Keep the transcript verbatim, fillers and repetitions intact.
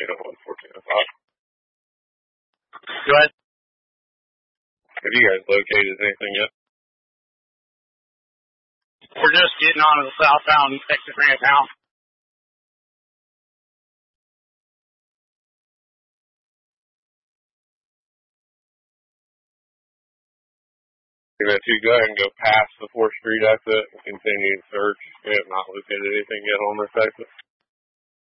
eight oh one, fourteen oh five. Go ahead. Have you guys located anything yet? We're just getting onto the southbound Texas ramp now. If you go ahead and go past the fourth Street exit and continue to search, we have not located anything yet on this exit.